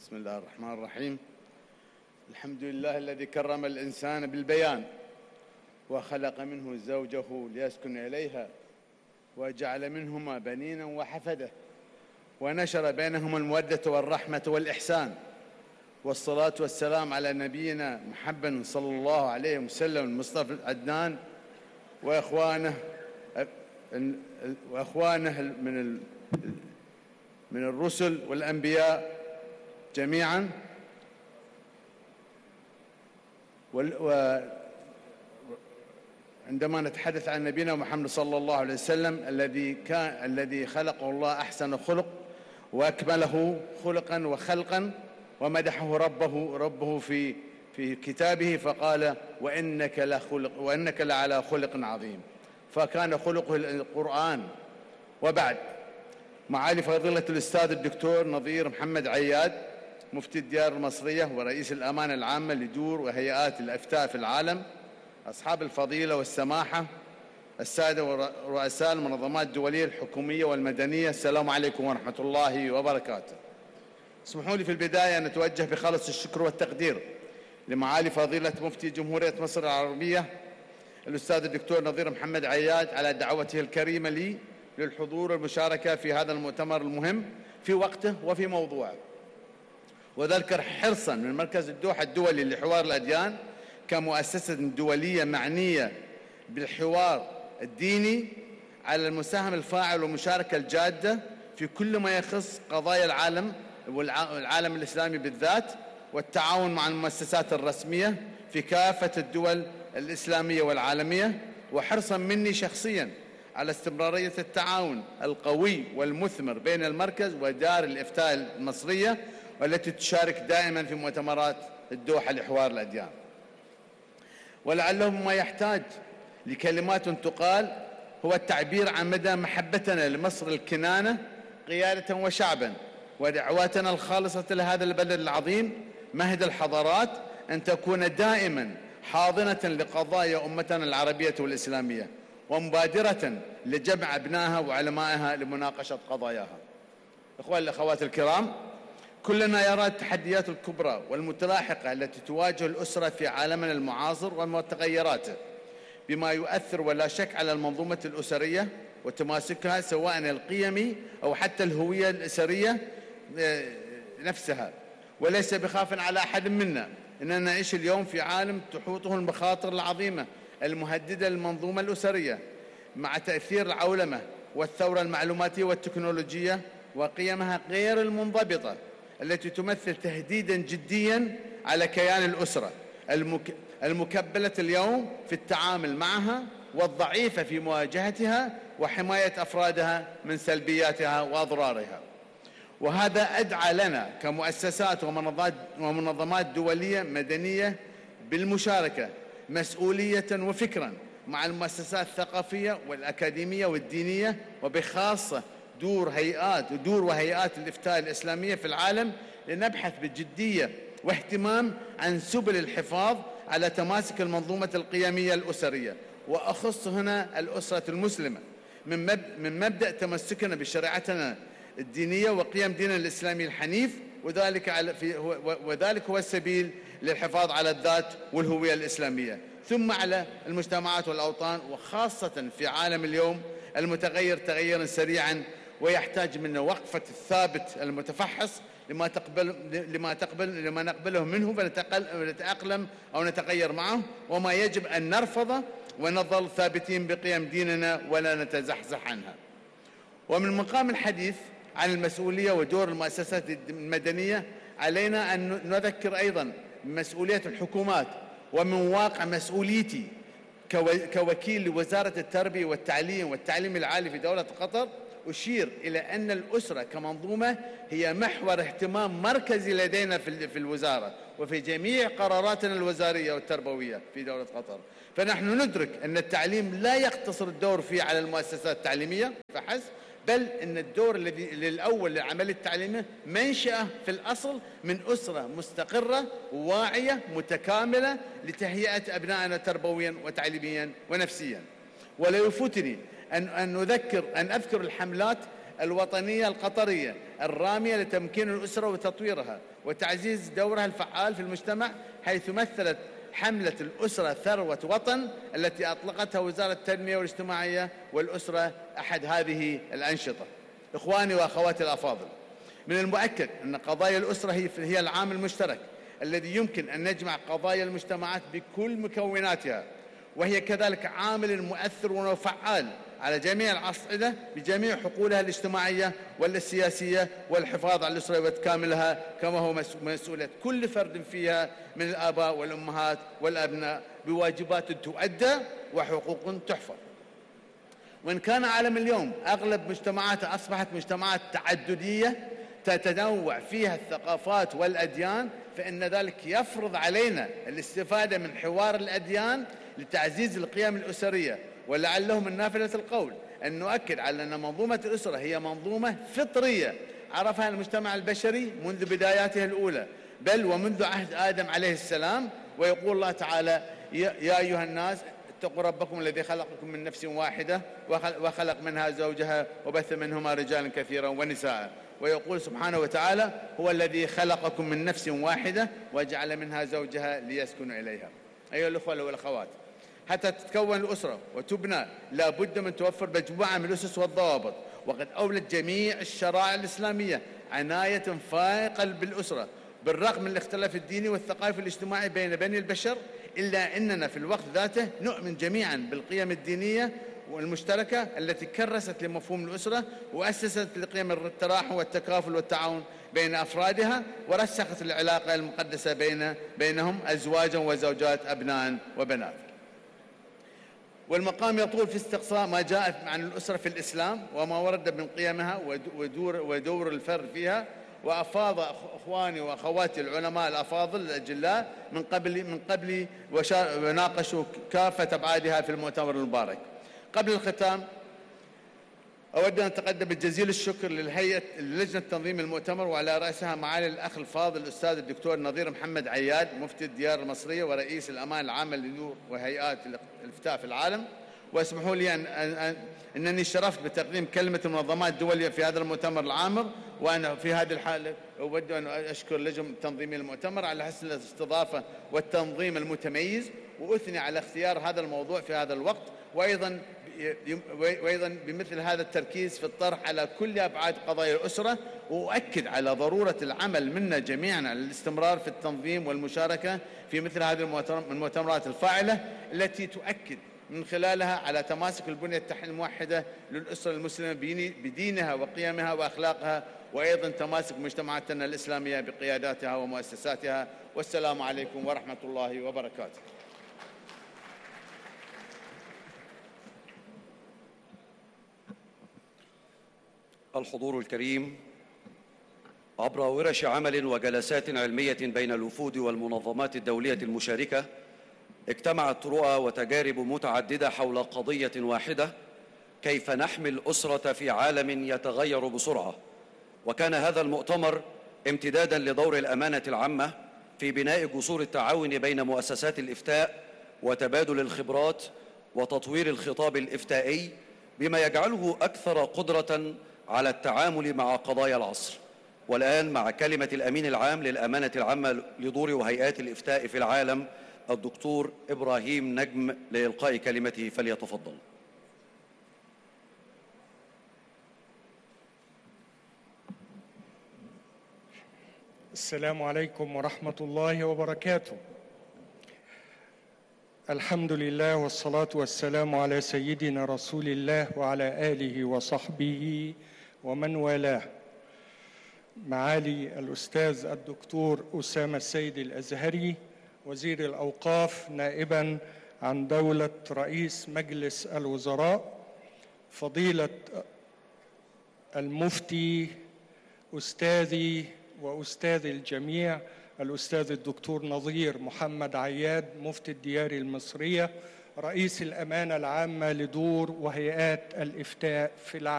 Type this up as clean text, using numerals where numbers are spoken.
بسم الله الرحمن الرحيم. الحمد لله الذي كرم الإنسان بالبيان وخلق منه زوجه ليسكن إليها وجعل منهما بنينا وحفدة ونشر بينهما المودة والرحمة والإحسان، والصلاة والسلام على نبينا محمد صلى الله عليه وسلم المصطفى العدنان وأخوانه من الرسل والأنبياء جميعا. وعندما نتحدث عن نبينا محمد صلى الله عليه وسلم الذي خلقه الله أحسن خلق وأكمله خلقا وخلقا، ومدحه ربه في كتابه فقال وإنك لعلى خلق عظيم، فكان خلقه القرآن. وبعد، معالي فضيلة الأستاذ الدكتور نظير محمد عياد مفتي الديار المصرية ورئيس الأمانة العامة لدور وهيئات الإفتاء في العالم، أصحاب الفضيلة والسماحة، السادة ورؤساء المنظمات الدولية الحكومية والمدنية، السلام عليكم ورحمة الله وبركاته. اسمحوا لي في البداية أن أتوجه بخالص الشكر والتقدير لمعالي فضيلة مفتي جمهورية مصر العربية الأستاذ الدكتور نظير محمد عياد على دعوته الكريمة لي للحضور والمشاركة في هذا المؤتمر المهم في وقته وفي موضوعه، وذلك حرصا من مركز الدوحة الدولي لحوار الأديان كمؤسسة دولية معنية بالحوار الديني على المساهمة الفاعل والمشاركة الجادة في كل ما يخص قضايا العالم والعالم الإسلامي بالذات، والتعاون مع المؤسسات الرسمية في كافة الدول الإسلامية والعالمية، وحرصا مني شخصيا على استمرارية التعاون القوي والمثمر بين المركز ودار الإفتاء المصرية، والتي تشارك دائما في مؤتمرات الدوحة لحوار الأديان. ولعله ما يحتاج لكلمات تقال هو التعبير عن مدى محبتنا لمصر الكنانة قيادة وشعبا، ودعواتنا الخالصة لهذا البلد العظيم مهد الحضارات أن تكون دائما حاضنة لقضايا أمتنا العربية والإسلامية، ومبادرة لجمع أبنائها وعلمائها لمناقشة قضاياها. إخواني الأخوات الكرام، كلنا يرى التحديات الكبرى والمتلاحقة التي تواجه الأسرة في عالمنا المعاصر ومتغيراته، بما يؤثر ولا شك على المنظومة الأسرية وتماسكها، سواء القيمي أو حتى الهوية الأسرية نفسها. وليس بخاف على أحد منا أننا نعيش اليوم في عالم تحوطه المخاطر العظيمة المهددة للمنظومة الأسرية، مع تأثير العولمة والثورة المعلوماتية والتكنولوجية وقيمها غير المنضبطة التي تمثل تهديدا جديا على كيان الأسرة المكبلة اليوم في التعامل معها، والضعيفة في مواجهتها وحماية أفرادها من سلبياتها وأضرارها. وهذا أدعى لنا كمؤسسات ومنظمات دولية مدنية بالمشاركة مسؤولية وفكرا مع المؤسسات الثقافية والأكاديمية والدينية، وبخاصة دور وهيئات الإفتاء الإسلامية في العالم، لنبحث بجدية واهتمام عن سبل الحفاظ على تماسك المنظومة القيمية الأسرية، وأخص هنا الأسرة المسلمة من مبدأ تمسكنا بشريعتنا الدينية وقيم ديننا الإسلامي الحنيف، وذلك هو السبيل للحفاظ على الذات والهوية الإسلامية، ثم على المجتمعات والأوطان، وخاصة في عالم اليوم المتغير تغيرا سريعا، ويحتاج منا وقفة الثابت المتفحص لما نقبله منه فنتأقلم أو نتغير معه، وما يجب أن نرفضه ونظل ثابتين بقيم ديننا ولا نتزحزح عنها. ومن مقام الحديث عن المسؤولية ودور المؤسسات المدنية، علينا أن نذكر أيضا مسؤولية الحكومات، ومن واقع مسؤوليتي كوكيل لوزارة التربية والتعليم العالي في دولة قطر، أشير إلى أن الأسرة كمنظومة هي محور اهتمام مركزي لدينا في الوزارة وفي جميع قراراتنا الوزارية والتربوية في دولة قطر. فنحن ندرك أن التعليم لا يقتصر الدور فيه على المؤسسات التعليمية فحسب، بل أن الدور الأول للعملية التعليمية منشأه في الأصل من أسرة مستقرة واعية متكاملة لتهيئة أبنائنا تربويا وتعليميا ونفسيا. ولا يفوتني أن أذكر الحملات الوطنية القطرية الرامية لتمكين الأسرة وتطويرها وتعزيز دورها الفعال في المجتمع، حيث مثلت حملة الأسرة ثروة وطن التي أطلقتها وزارة التنمية والاجتماعية والأسرة أحد هذه الأنشطة. إخواني وأخواتي الأفاضل، من المؤكد أن قضايا الأسرة هي العامل المشترك الذي يمكن أن نجمع قضايا المجتمعات بكل مكوناتها، وهي كذلك عامل مؤثر وفعال على جميع الأصعدة بجميع حقولها الاجتماعية والسياسية، والحفاظ على الأسرة وتكاملها كما هو مسؤولية كل فرد فيها من الآباء والأمهات والأبناء، بواجبات تؤدى وحقوق تحفظ. وإن كان عالم اليوم أغلب مجتمعاته أصبحت مجتمعات تعددية تتنوع فيها الثقافات والأديان، فإن ذلك يفرض علينا الاستفادة من حوار الأديان لتعزيز القيم الأسرية. ولعله من نافذة القول أن نؤكد على أن منظومة الأسرة هي منظومة فطرية عرفها المجتمع البشري منذ بداياته الأولى، بل ومنذ عهد آدم عليه السلام. ويقول الله تعالى: يا أيها الناس اتقوا ربكم الذي خلقكم من نفس واحدة وخلق منها زوجها وبث منهما رجالا كثيرا ونساء. ويقول سبحانه وتعالى: هو الذي خلقكم من نفس واحدة وجعل منها زوجها ليسكنوا إليها. أيها الأخوة والأخوات، حتى تتكون الأسرة وتبنى لا بد من توفر مجموعة من الأسس والضوابط، وقد أولت جميع الشرائع الإسلامية عناية فائقة بالأسرة بالرغم من الاختلاف الديني والثقافي والاجتماعي بين بني البشر، إلا أننا في الوقت ذاته نؤمن جميعا بالقيم الدينية والمشتركة التي كرست لمفهوم الأسرة وأسست لقيم التراحم والتكافل والتعاون بين أفرادها، ورسخت العلاقة المقدسة بينهم أزواجا وزوجات، أبناء وبنات. والمقام يطول في استقصاء ما جاء عن الأسرة في الإسلام وما ورد من قيمها ودور الفرد فيها. وأفاض إخواني وأخواتي العلماء الأفاضل الأجلاء من قبل وناقشوا كافة أبعادها في المؤتمر المبارك. قبل الختام أود أن أتقدم بجزيل الشكر للجنة تنظيم المؤتمر، وعلى رأسها معالي الأخ الفاضل الأستاذ الدكتور نظير محمد عياد مفتي الديار المصرية ورئيس الأمانة العامة لدور وهيئات الإفتاء في العالم. واسمحوا لي أنني شرفت بتقديم كلمة المنظمات الدولية في هذا المؤتمر العامر، وأنا في هذه الحالة أود أن أشكر لجنة تنظيم المؤتمر على حسن الاستضافة والتنظيم المتميز، وأثني على اختيار هذا الموضوع في هذا الوقت، وأيضا بمثل هذا التركيز في الطرح على كل أبعاد قضايا الأسرة. وأؤكد على ضرورة العمل منا جميعا على الاستمرار في التنظيم والمشاركة في مثل هذه المؤتمرات الفاعلة التي تؤكد من خلالها على تماسك البنية الموحدة للأسرة المسلمة بدينها وقيمها وأخلاقها، وأيضا تماسك مجتمعاتنا الإسلامية بقياداتها ومؤسساتها. والسلام عليكم ورحمة الله وبركاته. الحضور الكريم، عبر ورش عمل وجلسات علمية بين الوفود والمنظمات الدولية المشاركة، اجتمعت رؤى وتجارب متعددة حول قضية واحدة: كيف نحمي الأسرة في عالم يتغير بسرعة. وكان هذا المؤتمر امتدادا لدور الأمانة العامة في بناء جسور التعاون بين مؤسسات الإفتاء وتبادل الخبرات وتطوير الخطاب الإفتائي، بما يجعله أكثر قدرة على التعامل مع قضايا العصر. والآن مع كلمة الأمين العام للأمانة العامة لدور وهيئات الإفتاء في العالم الدكتور إبراهيم نجم لإلقاء كلمته، فليتفضل. السلام عليكم ورحمة الله وبركاته. الحمد لله والصلاة والسلام على سيدنا رسول الله وعلى آله وصحبه ومن والاه. معالي الأستاذ الدكتور أسامة السيد الأزهري وزير الأوقاف نائباً عن دولة رئيس مجلس الوزراء، فضيلة المفتي أستاذي وأستاذ الجميع الأستاذ الدكتور نظير محمد عياد مفتي الديار المصرية رئيس الأمانة العامة لدور وهيئات الإفتاء في العالم.